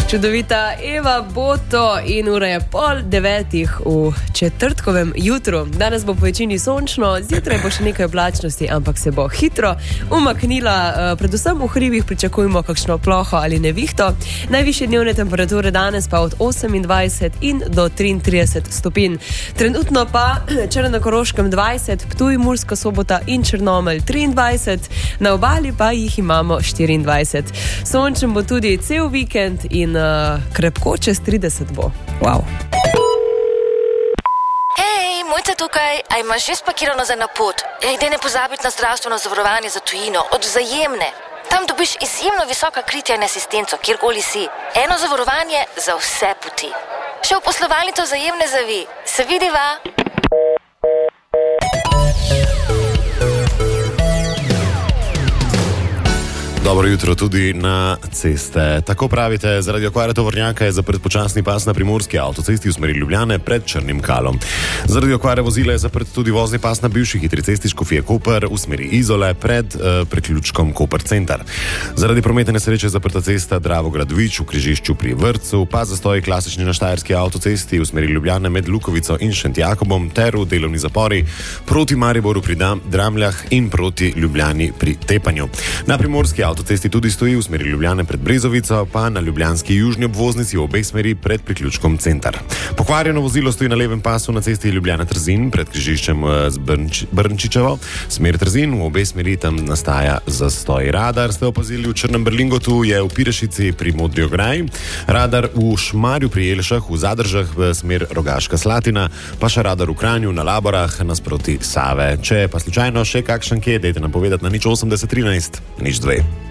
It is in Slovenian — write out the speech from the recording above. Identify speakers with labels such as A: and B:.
A: Čudovita Eva Boto in ura je 8:30 v četrtkovem jutru. Danes bo po večini sončno, zjutraj bo še nekaj oblačnosti, ampak se bo hitro umaknila. Predvsem v hribih pričakujemo kakšno ploho ali nevihto. Najvišje dnevne temperature danes pa od 28 in do 33 stopinj. Trenutno pa Črna na Koroškem 20, Ptuj, Murska Sobota in Črnomelj 23, na obali pa jih imamo 24. Sončen bo tudi cel vikend in krepko čez 30 bo. Wow.
B: Hej, Mojca tukaj, a imaš že spakirano za napot? Daj ne pozabiti na zdravstveno zavarovanje za tujino od Vzajemne. Tam dobiš izjemno visoka kritja in asistenco, kjerkoli si. Eno zavarovanje za vse poti. Še v poslovalnico Vzajemne zavi. Se vidiva?
C: Dobro jutro tudi na ceste. Tako pravite, zaradi okvare tovornjaka je zaprt počasni pas na primorski avtocesti v smeri Ljubljane pred Črnim Kalom. Zaradi okvare vozila je zaprt tudi vozni pas na bivši hitri cesti Škofje Koper v smeri Izole pred priključkom Koper Center. Zaradi prometne nesreče je zaprta cesta Dravograd-Vič v križišču pri Vrtcu, pa zastoji klasični na štajerski avtocesti v smeri Ljubljane med Lukovico in Šentjakobom ter v delovni zapori proti Mariboru pri Dramljah in proti Ljubljani pri Tepanju. Na primorski avtocesti tudi stoji v smeri Ljubljane pred Brezovico, pa na ljubljanski južni obvoznici v obeh smeri pred priključkom Center. Pokvarjeno vozilo stoji na levem pasu na cesti Ljubljana-Trzin pred križiščem z Brnčičevo. Smer Trzin, v obe smeri tam nastaja zastoj. Radar ste opazili v Črnem Berlingotu, je v Pirešici pri Modri ograji. Radar v Šmarju pri Jelšah, v Zadržah v smer Rogaška Slatina, pa še radar v Kranju na Laborah nasproti Save. Če pa slučajno še kakšen kje, dajte nam povedati na 080 13 02.